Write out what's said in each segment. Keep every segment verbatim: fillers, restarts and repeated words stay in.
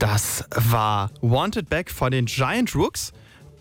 Das war Wanted Back von den Giant Rooks.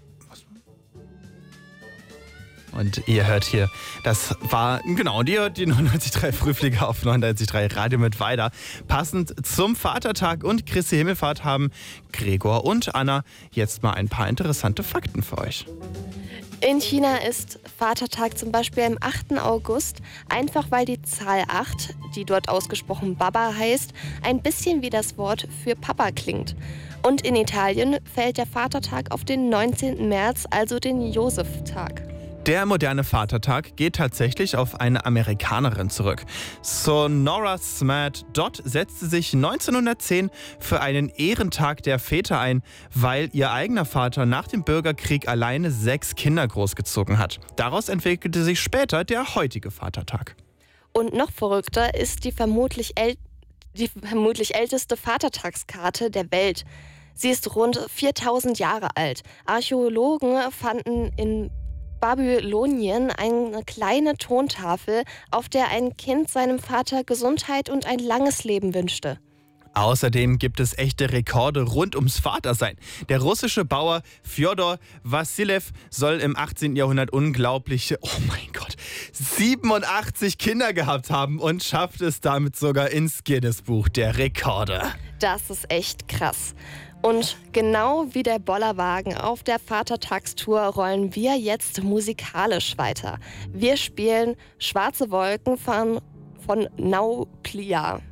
Und ihr hört hier, das war genau die, die neunundneunzig Komma drei Frühflieger auf neunundneunzig Komma drei Radio mit weiter. Passend zum Vatertag und Christi Himmelfahrt haben Gregor und Anna jetzt mal ein paar interessante Fakten für euch. In China ist Vatertag zum Beispiel am achten August, einfach weil die Zahl acht, die dort ausgesprochen Baba heißt, ein bisschen wie das Wort für Papa klingt. Und in Italien fällt der Vatertag auf den neunzehnten März, also den Josephtag. Der moderne Vatertag geht tatsächlich auf eine Amerikanerin zurück. Sonora Smart Dodd setzte sich neunzehnhundertzehn für einen Ehrentag der Väter ein, weil ihr eigener Vater nach dem Bürgerkrieg alleine sechs Kinder großgezogen hat. Daraus entwickelte sich später der heutige Vatertag. Und noch verrückter ist die vermutlich, äl- die vermutlich älteste Vatertagskarte der Welt. Sie ist rund viertausend Jahre alt. Archäologen fanden in Babylonien eine kleine Tontafel, auf der ein Kind seinem Vater Gesundheit und ein langes Leben wünschte. Außerdem gibt es echte Rekorde rund ums Vatersein. Der russische Bauer Fjodor Wassilew soll im achtzehnten Jahrhundert unglaubliche, oh mein Gott, siebenundachtzig Kinder gehabt haben und schafft es damit sogar ins Guinness-Buch der Rekorde. Das ist echt krass. Und genau wie der Bollerwagen auf der Vatertagstour rollen wir jetzt musikalisch weiter. Wir spielen Schwarze Wolken von, von Nauplia.